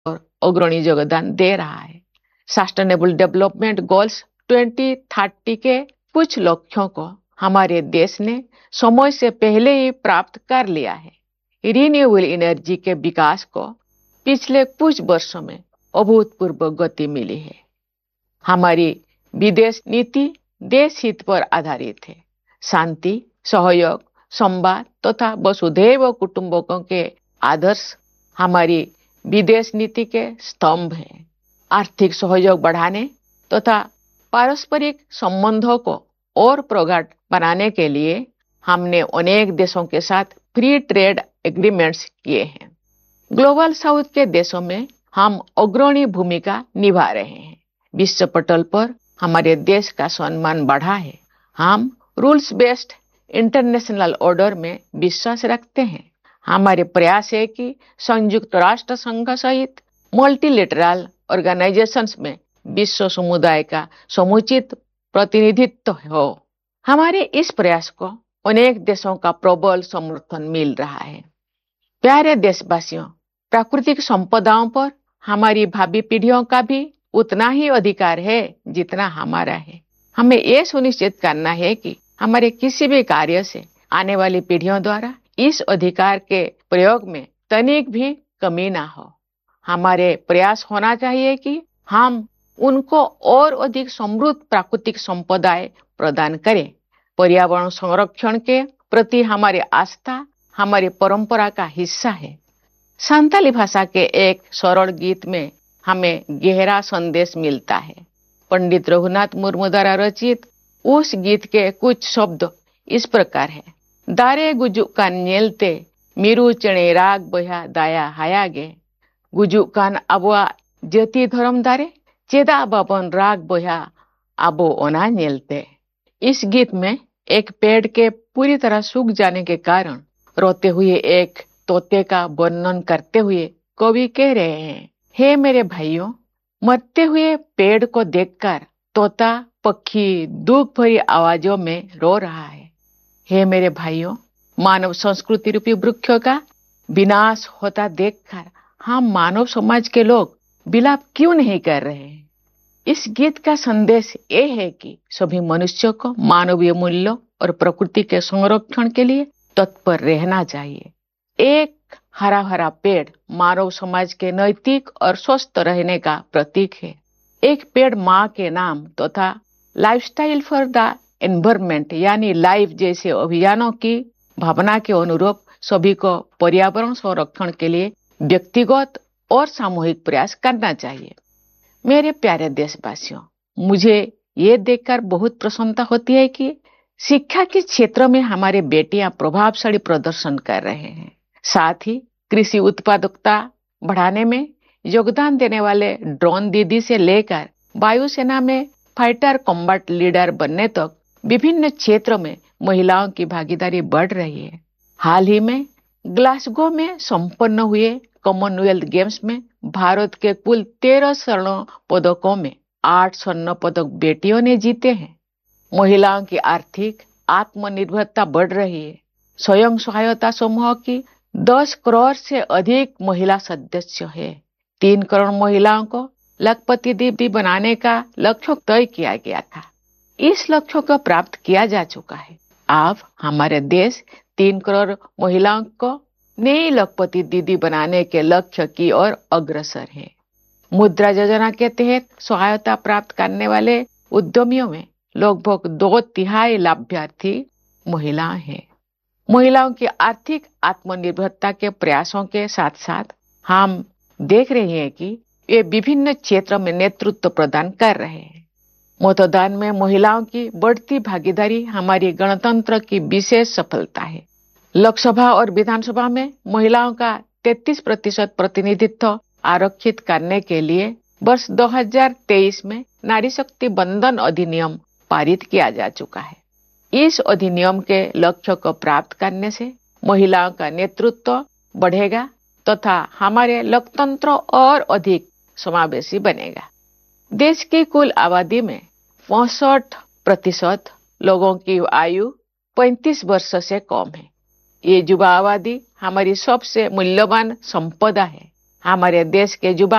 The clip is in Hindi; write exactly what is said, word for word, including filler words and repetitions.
और अग्रणी योगदान दे रहा है। Sustainable development goals twenty thirty के कुछ लक्ष्यों को हमारे देश ने समय से पहले ही प्राप्त कर लिया है। रिन्यूएबल एनर्जी के विकास को पिछले कुछ वर्षों में अभूतपूर्व गति मिली है। हमारी विदेश नीति देश हित पर आधारित है। शांति, सहयोग, संवाद तथा वसुधैव कुटुंबकों के आदर्श हमारी विदेश नीति के स्तंभ हैं। आर्थिक सहयोग बढ़ाने तथा पारस्परिक संबंधों को और प्रगाढ़ बनाने के लिए हमने अनेक देशों के साथ फ्री ट्रेड एग्रीमेंट्स किए हैं। ग्लोबल साउथ के देशों में हम अग्रणी भूमिका निभा रहे हैं। विश्व पटल पर हमारे देश का सम्मान बढ़ा है। हम रूल्स बेस्ड इंटरनेशनल ऑर्डर में विश्वास रखते हैं। हमारे प्रयास है कि संयुक्त राष्ट्र संघ सहित मल्टीलेटरल ऑर्गेनाइजेशंस में विश्व समुदाय का समुचित प्रतिनिधित्व हो। हमारे इस प्रयास को अनेक देशों का प्रबल समर्थन मिल रहा है। प्यारे देशवासियों, प्राकृतिक संपदाओं पर हमारी भावी पीढ़ियों का भी उतना ही अधिकार है जितना हमारा है। हमें यह सुनिश्चित करना है कि हमारे किसी भी कार्य से आने वाली पीढ़ियों द्वारा इस अधिकार के प्रयोग में तनिक भी कमी ना हो। हमारे प्रयास होना चाहिए कि हम उनको और अधिक समृद्ध प्राकृतिक संपदाएं प्रदान करें। पर्यावरण संरक्षण के प्रति हमारी आस्था हमारी परंपरा का हिस्सा है। संताली भाषा के एक सरल गीत में हमें गहरा संदेश मिलता है। पंडित रघुनाथ मुर्मू द्वारा रचित उस गीत के कुछ शब्द इस प्रकार है। दारे गुजुकान नेलते मीरू चणे राग बया दाया हायागे गुजुकान अबुआ जति धर्म दारे चेदा बाबन राग बया अबो ओना नेलते। इस गीत में एक पेड़ के पूरी तरह सूख जाने के कारण रोते हुए एक तोते का वर्णन करते हुए कवि कह रहे हैं, हे मेरे भाइयों, मरते हुए पेड़ को देखकर तोता पक्षी दुख भरी आवाजों में रो रहा है। हे मेरे भाइयों, मानव संस्कृति रूपी वृक्षों का विनाश होता देखकर हम मानव समाज के लोग विलाप क्यों नहीं कर रहे हैं। इस गीत का संदेश ये है कि सभी मनुष्यों को मानवीय मूल्यों और प्रकृति के संरक्षण के लिए तत्पर रहना चाहिए। एक हरा भरा पेड़ मानव समाज के नैतिक और स्वस्थ रहने का प्रतीक है। एक पेड़ माँ के नाम तथा लाइफस्टाइल फॉर द एनवायरनमेंट यानी लाइफ जैसे अभियानों की भावना के अनुरूप सभी को पर्यावरण संरक्षण के लिए व्यक्तिगत और सामूहिक प्रयास करना चाहिए। मेरे प्यारे देशवासियों, मुझे ये देखकर बहुत प्रसन्नता होती है कि शिक्षा के क्षेत्र में हमारे बेटियां प्रभावशाली प्रदर्शन कर रहे हैं। साथ ही कृषि उत्पादकता बढ़ाने में योगदान देने वाले ड्रोन दीदी से लेकर वायुसेना में फाइटर कॉम्बैट लीडर बनने तक विभिन्न क्षेत्रों में महिलाओं की भागीदारी बढ़ रही है। हाल ही में ग्लासगो में संपन्न हुए कॉमनवेल्थ गेम्स में भारत के कुल तेरह स्वर्ण पदकों में आठ स्वर्ण पदक बेटियों ने जीते हैं। महिलाओं की आर्थिक आत्मनिर्भरता बढ़ रही है। स्वयं सहायता समूह की दस करोड़ से अधिक महिला सदस्य है। तीन करोड़ महिलाओं को लखपति दीदी बनाने का लक्ष्य तय किया गया था। इस लक्ष्य को प्राप्त किया जा चुका है। अब हमारे देश तीन करोड़ महिलाओं को नई लखपति दीदी बनाने के लक्ष्य की ओर अग्रसर है। मुद्रा योजना के तहत सहायता प्राप्त करने वाले उद्यमियों में लगभग दो तिहाई लाभार्थी महिलाएं हैं। महिलाओं की आर्थिक आत्मनिर्भरता के प्रयासों के साथ साथ हम देख रहे हैं कि वे विभिन्न क्षेत्रों में नेतृत्व प्रदान कर रहे हैं। मतदान में महिलाओं की बढ़ती भागीदारी हमारी गणतंत्र की विशेष सफलता है। लोकसभा और विधानसभा में महिलाओं का तैंतीस प्रतिशत प्रतिनिधित्व आरक्षित करने के लिए वर्ष दो हज़ार तेईस में नारी शक्ति बंधन अधिनियम पारित किया जा चुका है। इस अधिनियम के लक्ष्य को प्राप्त करने से महिलाओं का नेतृत्व बढ़ेगा तथा हमारे लोकतंत्र और अधिक समावेशी बनेगा। देश की कुल आबादी में पैंसठ प्रतिशत लोगों की आयु पैंतीस वर्ष से कम है। ये युवा आबादी हमारी सबसे मूल्यवान संपदा है। हमारे देश के युवा